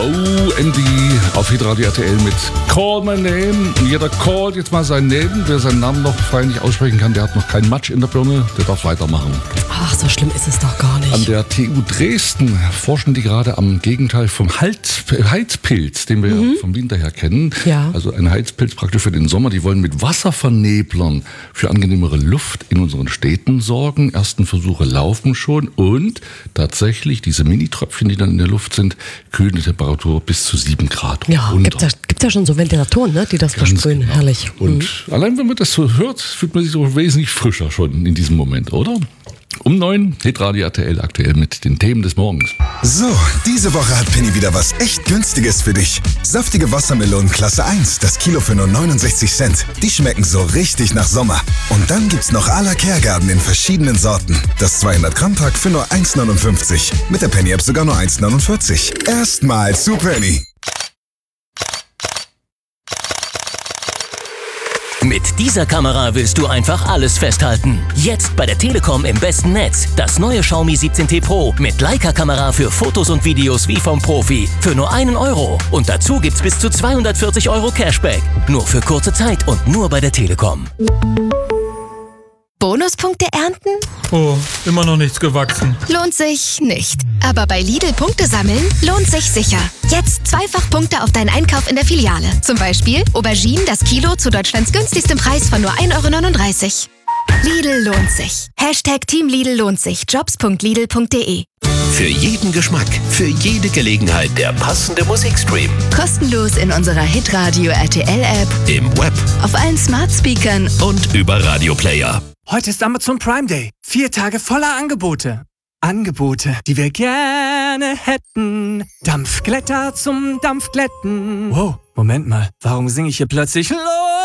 Andy auf Hitradio RTL mit Call My Name. Und jeder callt jetzt mal seinen Namen. Wer seinen Namen noch frei nicht aussprechen kann, der hat noch keinen Matsch in der Birne, der darf weitermachen. Ach, so schlimm ist es doch gar nicht. An der TU Dresden forschen die gerade am Gegenteil vom Heizpilz, den wir vom Winter her kennen. Ja. Also ein Heizpilz praktisch für den Sommer. Die wollen mit Wasserverneblern für angenehmere Luft in unseren Städten sorgen. Ersten Versuche laufen schon und tatsächlich diese Mini-Tröpfchen, die dann in der Luft sind, kühlen die Temperatur bis zu 7 Grad runter. Gibt ja schon so Ventilatoren, ne, die das versprühen. Genau. Herrlich. Und allein wenn man das so hört, fühlt man sich so wesentlich frischer schon in diesem Moment, oder? Um 9, Hitradio RTL aktuell mit den Themen des Morgens. So, diese Woche hat Penny wieder was echt Günstiges für dich. Saftige Wassermelonen Klasse 1, das Kilo für nur 69 Cent. Die schmecken so richtig nach Sommer. Und dann gibt's noch à la Kergarten in verschiedenen Sorten. Das 200 Gramm Pack für nur 1,59. Mit der Penny App sogar nur 1,49. Erstmal zu Penny. Mit dieser Kamera willst du einfach alles festhalten. Jetzt bei der Telekom im besten Netz. Das neue Xiaomi 17T Pro mit Leica-Kamera für Fotos und Videos wie vom Profi. Für nur 1 Euro. Und dazu gibt's bis zu 240 Euro Cashback. Nur für kurze Zeit und nur bei der Telekom. Bonuspunkte ernten? Oh, immer noch nichts gewachsen. Lohnt sich nicht. Aber bei Lidl Punkte sammeln lohnt sich sicher. Jetzt zweifach Punkte auf deinen Einkauf in der Filiale. Zum Beispiel Auberginen das Kilo zu Deutschlands günstigstem Preis von nur 1,39 Euro. Lidl lohnt sich. Hashtag Team Lidl lohnt sich. Jobs.lidl.de. Für jeden Geschmack, für jede Gelegenheit der passende Musikstream. Kostenlos in unserer Hitradio RTL App, Im Web auf allen Smart Speakern und über Radioplayer. Heute ist Amazon Prime Day. 4 Tage voller Angebote. Angebote, die wir gerne hätten. Dampfglätter zum Dampfglätten. Wow, Moment mal. Warum singe ich hier plötzlich Los?